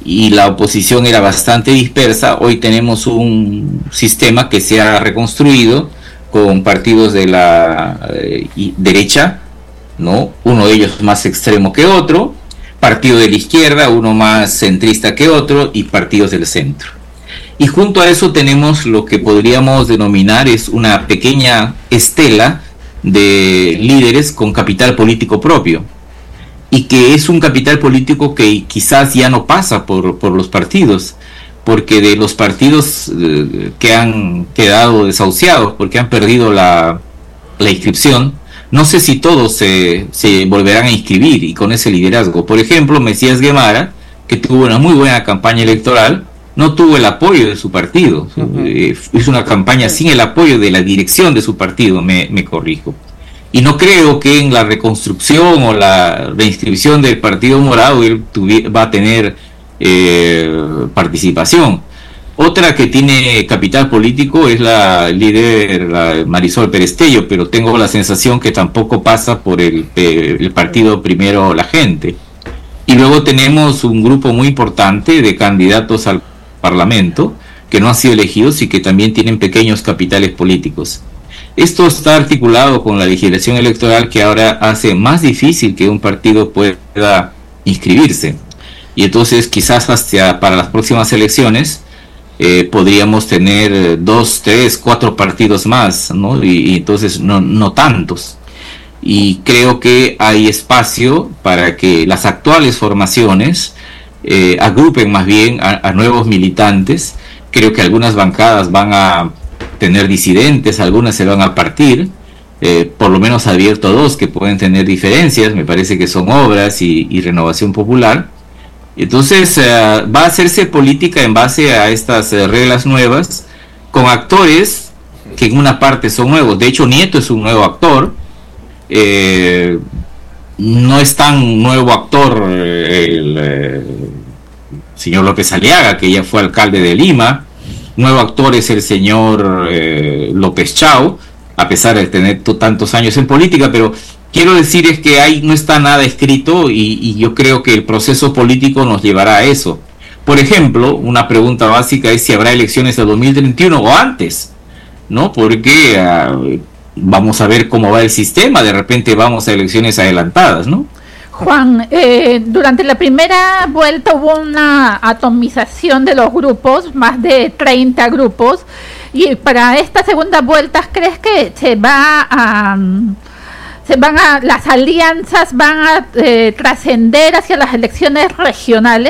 y la oposición era bastante dispersa. Hoy tenemos un sistema que se ha reconstruido con partidos de la derecha, ¿no? Uno de ellos más extremo que otro, partido de la izquierda, uno más centrista que otro, y partidos del centro. Y junto a eso tenemos lo que podríamos denominar es una pequeña estela de líderes con capital político propio, y que es un capital político que quizás ya no pasa por los partidos, porque de los partidos que han quedado desahuciados, porque han perdido la inscripción, no sé si todos se volverán a inscribir y con ese liderazgo. Por ejemplo, Mesías Guevara, que tuvo una muy buena campaña electoral, no tuvo el apoyo de su partido. Hizo una campaña sin el apoyo de la dirección de su partido, me corrijo. Y no creo que en la reconstrucción o la reinscripción del Partido Morado él va a tener participación. Otra que tiene capital político es la líder, la Marisol Perestello, pero tengo la sensación que tampoco pasa por el partido Primero la Gente. Y luego tenemos un grupo muy importante de candidatos al Parlamento que no han sido elegidos y que también tienen pequeños capitales políticos. Esto está articulado con la legislación electoral que ahora hace más difícil que un partido pueda inscribirse. Y entonces quizás hasta para las próximas elecciones podríamos tener 2, 3, 4 partidos más, ¿no? Y entonces no tantos. Y creo que hay espacio para que las actuales formaciones agrupen más bien a nuevos militantes. Creo que algunas bancadas van a tener disidentes, algunas se van a partir, por lo menos abierto a 2 que pueden tener diferencias, me parece que son Obras y Renovación Popular. Entonces va a hacerse política en base a estas reglas nuevas, con actores que en una parte son nuevos. De hecho, Nieto es un nuevo actor, no es tan nuevo actor el señor López Aliaga, que ya fue alcalde de Lima. Nuevo actor es el señor López Chao, a pesar de tener tantos años en política, pero quiero decir es que ahí no está nada escrito y yo creo que el proceso político nos llevará a eso. Por ejemplo, una pregunta básica es si habrá elecciones de 2031 o antes, ¿no? Porque vamos a ver cómo va el sistema, de repente vamos a elecciones adelantadas, ¿no? Juan, durante la primera vuelta hubo una atomización de los grupos, más de 30 grupos, y para esta segunda vuelta, ¿crees que las alianzas van a trascender hacia las elecciones regionales?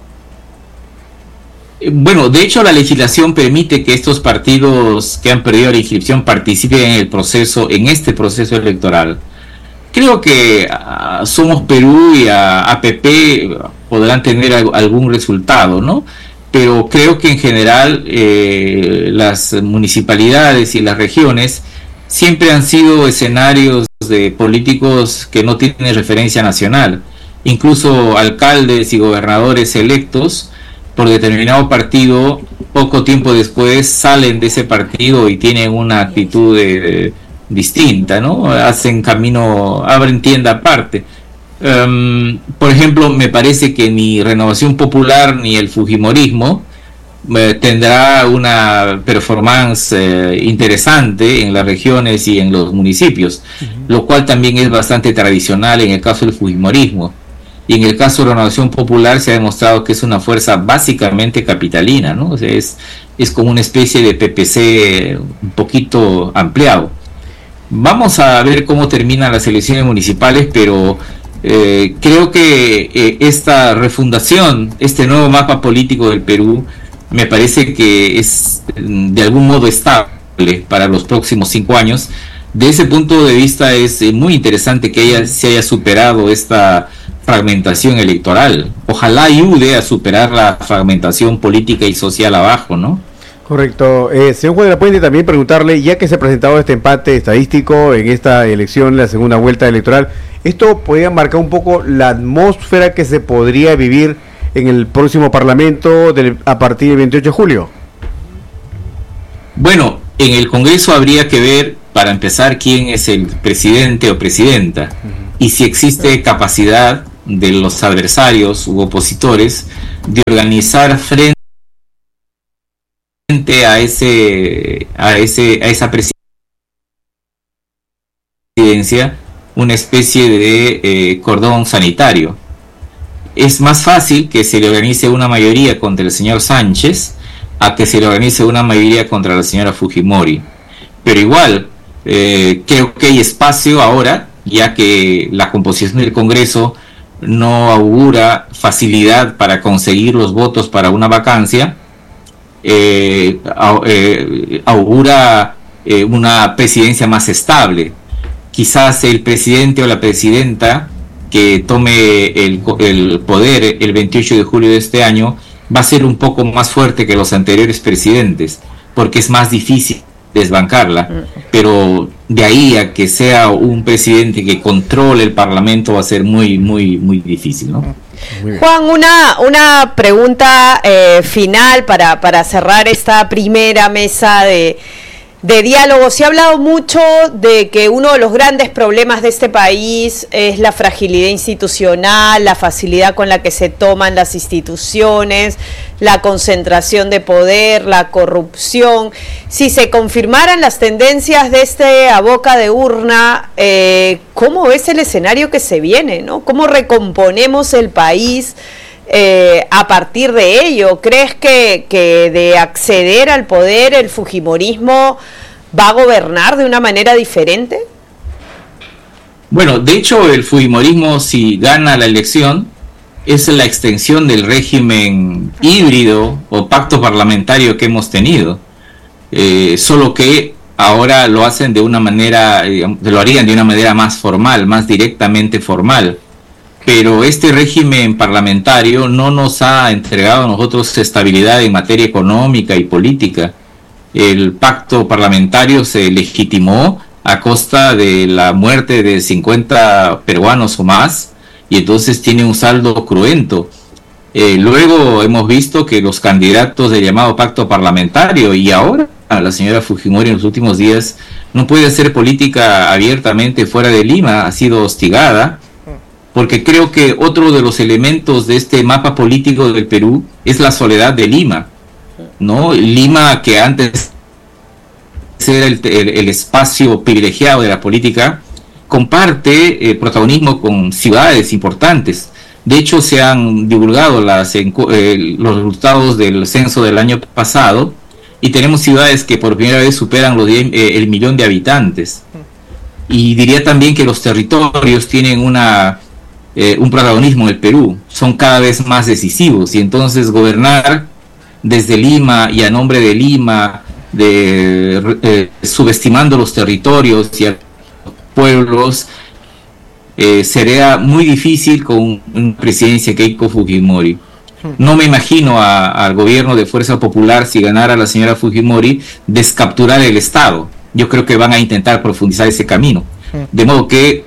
Bueno, de hecho la legislación permite que estos partidos que han perdido la inscripción participen en este proceso electoral. Creo que Somos Perú y APP podrán tener algún resultado, ¿no? Pero creo que en general las municipalidades y las regiones siempre han sido escenarios de políticos que no tienen referencia nacional. Incluso alcaldes y gobernadores electos por determinado partido, poco tiempo después salen de ese partido y tienen una actitud distinta, ¿no? Abren tienda aparte. Por ejemplo, me parece que ni Renovación Popular ni el Fujimorismo tendrá una performance interesante en las regiones y en los municipios, lo cual también es bastante tradicional en el caso del Fujimorismo. Y en el caso de Renovación Popular se ha demostrado que es una fuerza básicamente capitalina, ¿no? O sea, es como una especie de PPC un poquito ampliado. Vamos a ver cómo terminan las elecciones municipales, pero creo que esta refundación, este nuevo mapa político del Perú, me parece que es de algún modo estable para los próximos 5 años. De ese punto de vista es muy interesante que se haya superado esta fragmentación electoral. Ojalá ayude a superar la fragmentación política y social abajo, ¿no? Correcto. Señor Juan de la Puente, también preguntarle, ya que se ha presentado este empate estadístico en esta elección, la segunda vuelta electoral, ¿esto podría marcar un poco la atmósfera que se podría vivir en el próximo Parlamento a partir del 28 de julio? Bueno, en el Congreso habría que ver, para empezar, quién es el presidente o presidenta, y si existe capacidad de los adversarios u opositores de organizar frente a esa presidencia una especie de cordón sanitario. Es más fácil que se le organice una mayoría contra el señor Sánchez a que se le organice una mayoría contra la señora Fujimori. Pero igual, creo que hay espacio ahora, ya que la composición del Congreso no augura facilidad para conseguir los votos para una vacancia, augura una presidencia más estable. Quizás el presidente o la presidenta que tome el poder el 28 de julio de este año va a ser un poco más fuerte que los anteriores presidentes, porque es más difícil desbancarla, pero de ahí a que sea un presidente que controle el Parlamento va a ser muy difícil, ¿no? Juan, una pregunta final para cerrar esta primera mesa de diálogo. Se ha hablado mucho de que uno de los grandes problemas de este país es la fragilidad institucional, la facilidad con la que se toman las instituciones, la concentración de poder, la corrupción. Si se confirmaran las tendencias de a boca de urna, ¿cómo ves el escenario que se viene, ¿no? ¿Cómo recomponemos el país a partir de ello? ¿Crees que de acceder al poder el fujimorismo va a gobernar de una manera diferente? Bueno, de hecho el fujimorismo, si gana la elección, es la extensión del régimen híbrido o pacto parlamentario que hemos tenido, solo que ahora lo hacen de una manera, lo harían de una manera más formal, más directamente formal. Pero este régimen parlamentario no nos ha entregado a nosotros estabilidad en materia económica y política. El pacto parlamentario se legitimó a costa de la muerte de 50 peruanos o más, y entonces tiene un saldo cruento. Luego hemos visto que los candidatos del llamado pacto parlamentario, y ahora la señora Fujimori en los últimos días, no puede hacer política abiertamente fuera de Lima, ha sido hostigada, porque creo que otro de los elementos de este mapa político del Perú es la soledad de Lima, ¿no? Lima, que antes era el espacio privilegiado de la política, comparte protagonismo con ciudades importantes. De hecho, se han divulgado los resultados del censo del año pasado, y tenemos ciudades que por primera vez superan el 1.000.000 de habitantes. Y diría también que los territorios tienen un protagonismo en el Perú, son cada vez más decisivos, y entonces gobernar desde Lima y a nombre de Lima, subestimando los territorios y a los pueblos, sería muy difícil con una presidencia Keiko Fujimori. No me imagino al gobierno de Fuerza Popular, si ganara la señora Fujimori, descapturar el Estado. Yo creo que van a intentar profundizar ese camino, de modo que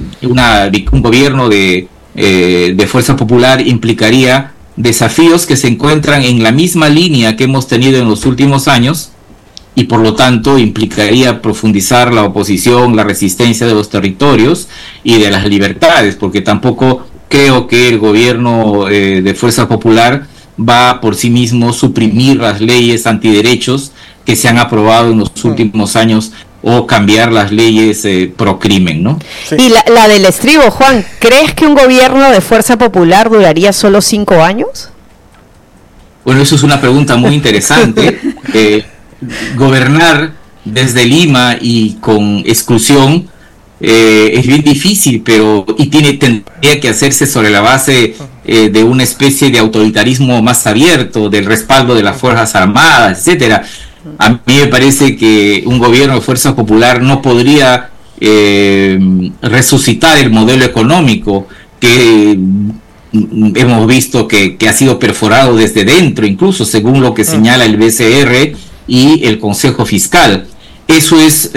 un gobierno de Fuerza Popular implicaría desafíos que se encuentran en la misma línea que hemos tenido en los últimos años, y por lo tanto implicaría profundizar la oposición, la resistencia de los territorios y de las libertades, porque tampoco creo que el gobierno de Fuerza Popular va por sí mismo suprimir las leyes antiderechos que se han aprobado en los últimos años, o cambiar las leyes pro crimen, ¿no? Sí. Y la del estribo, Juan, ¿crees que un gobierno de Fuerza Popular duraría solo 5 años? Bueno, eso es una pregunta muy interesante. Gobernar desde Lima y con exclusión es bien difícil, pero tendría que hacerse sobre la base de una especie de autoritarismo más abierto, del respaldo de las Fuerzas Armadas, etcétera. A mí me parece que un gobierno de Fuerza Popular no podría resucitar el modelo económico que hemos visto que ha sido perforado desde dentro, incluso según lo que señala el BCR y el Consejo Fiscal. Eso es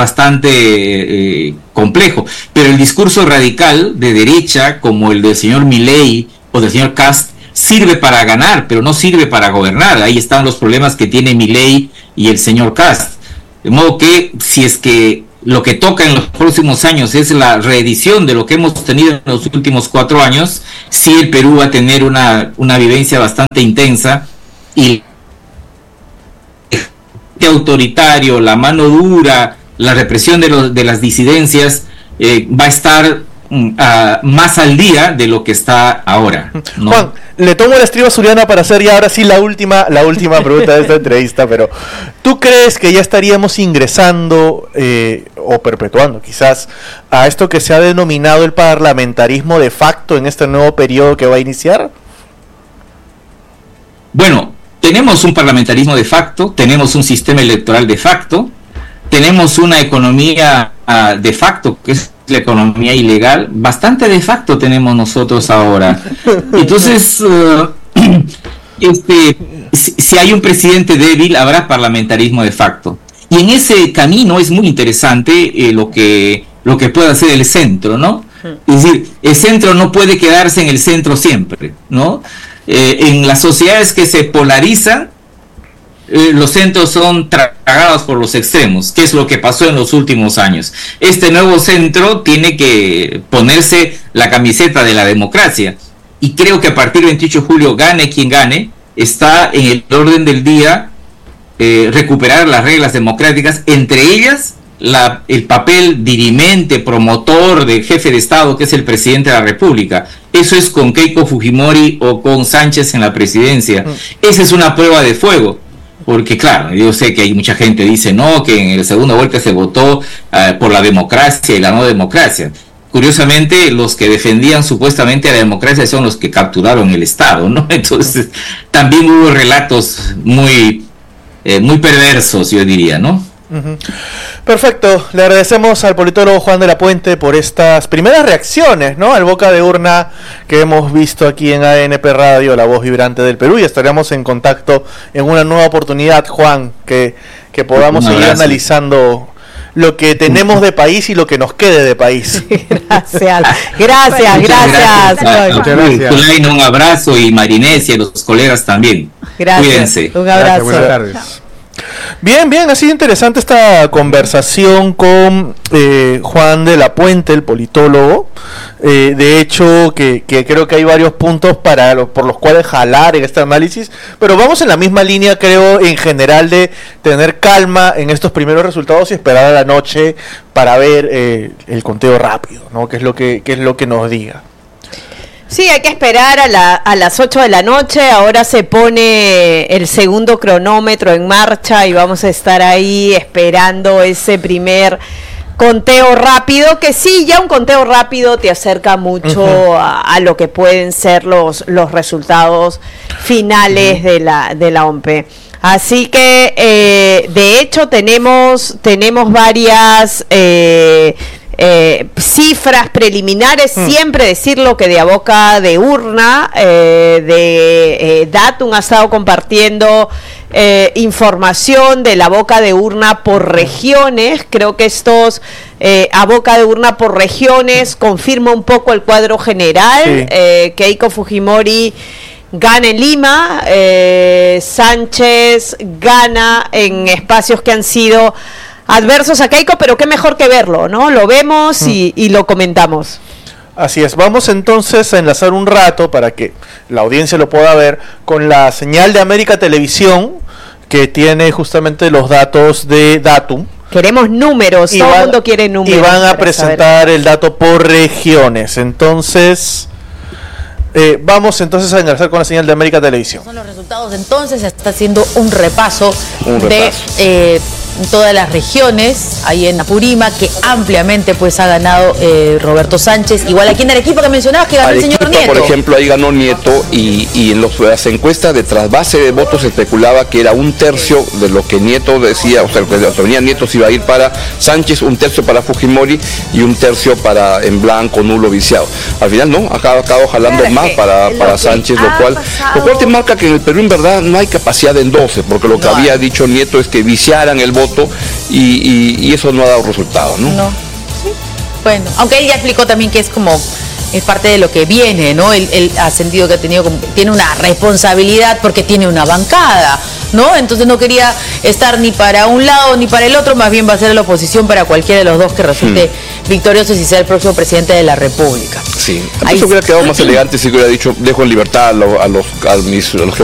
bastante complejo, pero el discurso radical de derecha, como el del señor Milei o del señor Kast, sirve para ganar, pero no sirve para gobernar. Ahí están los problemas que tiene Milei y el señor Kast. De modo que si es que lo que toca en los próximos años es la reedición de lo que hemos tenido en los últimos 4 años, sí el Perú va a tener una vivencia bastante intensa, y el autoritario, la mano dura, la represión de las disidencias va a estar más al día de lo que está ahora, ¿no? Juan, le tomo la estriba Zuliana para hacer ya ahora sí la última pregunta de esta entrevista, pero ¿tú crees que ya estaríamos ingresando o perpetuando quizás a esto que se ha denominado el parlamentarismo de facto en este nuevo periodo que va a iniciar? Bueno, tenemos un parlamentarismo de facto, tenemos un sistema electoral de facto, tenemos una economía de facto, que es la economía ilegal, bastante de facto tenemos nosotros ahora. Entonces, si hay un presidente débil, habrá parlamentarismo de facto. Y en ese camino es muy interesante lo que puede hacer el centro, ¿no? Es decir, el centro no puede quedarse en el centro siempre, ¿no? En las sociedades que se polarizan, los centros son tragados por los extremos, que es lo que pasó en los últimos años. Este nuevo centro tiene que ponerse la camiseta de la democracia, y creo que a partir del 28 de julio, gane quien gane, está en el orden del día recuperar las reglas democráticas, entre ellas el papel dirimente, promotor del jefe de Estado, que es el presidente de la República. Eso es con Keiko Fujimori o con Sánchez en la presidencia. Esa es una prueba de fuego. Porque claro, yo sé que hay mucha gente que dice no, que en la segunda vuelta se votó por la democracia y la no democracia. Curiosamente, los que defendían supuestamente la democracia son los que capturaron el Estado, ¿no? Entonces, también hubo relatos muy perversos, yo diría, ¿no? Perfecto, le agradecemos al politólogo Juan de la Puente por estas primeras reacciones, ¿no?, al boca de urna que hemos visto aquí en ANP Radio, la voz vibrante del Perú, y estaremos en contacto en una nueva oportunidad, Juan, que podamos seguir analizando lo que tenemos de país y lo que nos quede de país. Gracias. Un abrazo, y Marinés y a los colegas también. Gracias. Cuídense. Un abrazo. Gracias, buenas tardes. Bien, ha sido interesante esta conversación con Juan de la Puente, el politólogo. De hecho, que creo que hay varios puntos por los cuales jalar en este análisis, pero vamos en la misma línea, creo, en general, de tener calma en estos primeros resultados y esperar a la noche para ver el conteo rápido, ¿no? ¿Qué es lo que nos diga? Sí, hay que esperar a las 8 de la noche. Ahora se pone el segundo cronómetro en marcha y vamos a estar ahí esperando ese primer conteo rápido, que sí, ya un conteo rápido te acerca mucho a lo que pueden ser los resultados finales de la OMP. Así que, de hecho, tenemos varias cifras preliminares, siempre decirlo que de a boca de urna, Datum ha estado compartiendo información de la boca de urna por regiones. Creo que estos a boca de urna por regiones confirma un poco el cuadro general. Sí. Keiko Fujimori gana en Lima, Sánchez gana en espacios que han sido adversos a Keiko, pero qué mejor que verlo, ¿no? Lo vemos y lo comentamos. Así es, vamos entonces a enlazar un rato para que la audiencia lo pueda ver con la señal de América Televisión, que tiene justamente los datos de Datum. Queremos números, todo el mundo quiere números. Y van a presentar el dato por regiones. Entonces, vamos entonces a enlazar con la señal de América Televisión. Son los resultados, entonces se está haciendo un repaso de todas las regiones, ahí en Apurímac, que ampliamente pues ha ganado Roberto Sánchez. Igual aquí en Arequipa, que mencionabas que ganó el señor Nieto. Por ejemplo, ahí ganó Nieto, y en las encuestas de trasvase de votos se especulaba que era un tercio de lo que Nieto decía, o sea, lo que venía Nieto se iba a ir para Sánchez, un tercio para Fujimori y un tercio para en blanco, nulo, viciado. Al final no, acabó jalando más para Sánchez, lo cual te marca que en el Perú en verdad no hay capacidad de endose, porque lo que había dicho Nieto es que viciaran el voto, y eso no ha dado resultado, ¿no? No. Sí. Bueno, aunque él ya explicó también que es parte de lo que viene, ¿no? Él ha sentido que tiene una responsabilidad porque tiene una bancada, ¿no? Entonces no quería estar ni para un lado ni para el otro, más bien va a ser la oposición para cualquiera de los dos que resulte victorioso si sea el próximo presidente de la República. Sí, a mí se hubiera quedado más elegante si hubiera dicho, dejo en libertad a los que